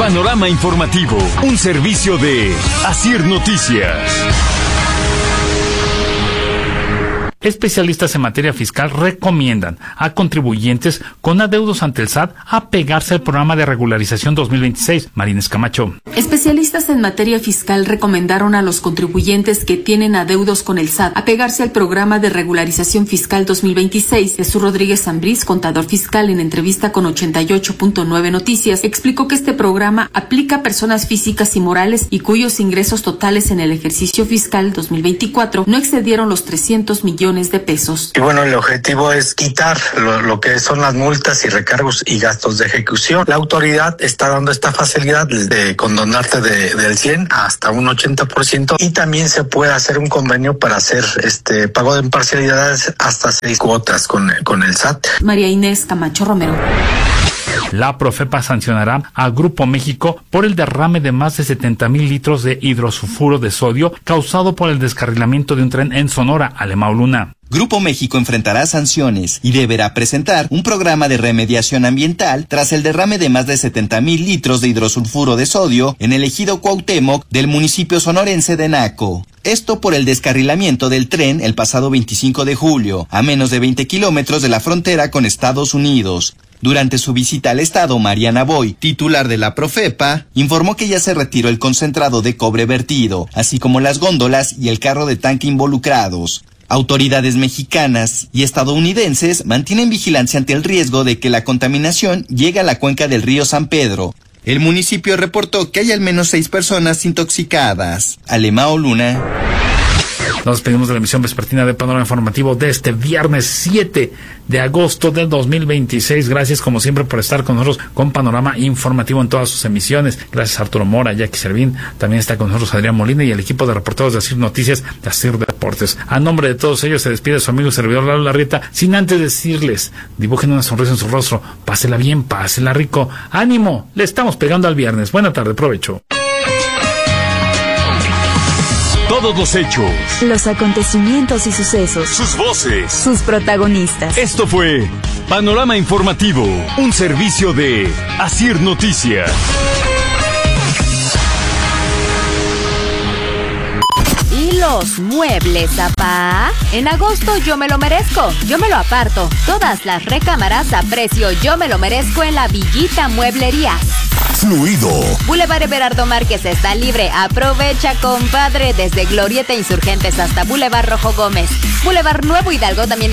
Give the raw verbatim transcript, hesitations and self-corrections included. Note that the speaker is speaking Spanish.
Panorama Informativo, un servicio de Asir Noticias. Especialistas en materia fiscal recomiendan a contribuyentes con adeudos ante el S A T apegarse al programa de regularización dos mil veintiséis. Marines Camacho. Especialistas en materia fiscal recomendaron a los contribuyentes que tienen adeudos con el S A T apegarse al programa de regularización fiscal dos mil veintiséis. Jesús Rodríguez Zambriz, contador fiscal, en entrevista con ochenta y ocho punto nueve Noticias, explicó que este programa aplica a personas físicas y morales y cuyos ingresos totales en el ejercicio fiscal dos mil veinticuatro no excedieron los trescientos millones de pesos. Y bueno, el objetivo es quitar lo, lo que son las multas y recargos y gastos de ejecución. La autoridad está dando esta facilidad de condonarte de, del cien hasta un ochenta por ciento, y también se puede hacer un convenio para hacer este pago de parcialidades hasta seis cuotas con, con el S A T. María Inés Camacho Romero. La Profepa sancionará a Grupo México por el derrame de más de setenta mil litros de hidrosulfuro de sodio causado por el descarrilamiento de un tren en Sonora, Alemão Luna. Grupo México enfrentará sanciones y deberá presentar un programa de remediación ambiental tras el derrame de más de setenta mil litros de hidrosulfuro de sodio en el ejido Cuauhtémoc del municipio sonorense de Naco. Esto por el descarrilamiento del tren el pasado veinticinco de julio, a menos de veinte kilómetros de la frontera con Estados Unidos. Durante su visita al estado, Mariana Boy, titular de la Profepa, informó que ya se retiró el concentrado de cobre vertido, así como las góndolas y el carro de tanque involucrados. Autoridades mexicanas y estadounidenses mantienen vigilancia ante el riesgo de que la contaminación llegue a la cuenca del río San Pedro. El municipio reportó que hay al menos seis personas intoxicadas. Alemão Luna. Nos despedimos de la emisión vespertina de Panorama Informativo de este viernes siete de agosto del dos mil veintiséis. Gracias como siempre por estar con nosotros con Panorama Informativo en todas sus emisiones. Gracias a Arturo Mora, Jackie Servín, también está con nosotros Adrián Molina y el equipo de reporteros de Asir Noticias, de Asir Deportes. A nombre de todos ellos se despide su amigo y servidor Lalo Larrieta, sin antes decirles, dibujen una sonrisa en su rostro, pásela bien, pásela rico, ánimo, le estamos pegando al viernes. Buena tarde, provecho. Todos los hechos, los acontecimientos y sucesos, sus voces, sus protagonistas. Esto fue Panorama Informativo, un servicio de Asir Noticias. ¿Y los muebles, papá? En agosto yo me lo merezco, yo me lo aparto. Todas las recámaras a precio yo me lo merezco en la Villita Mueblería. Fluido. Boulevard Everardo Márquez está libre. Aprovecha, compadre, desde Glorieta Insurgentes hasta Boulevard Rojo Gómez. Boulevard Nuevo Hidalgo también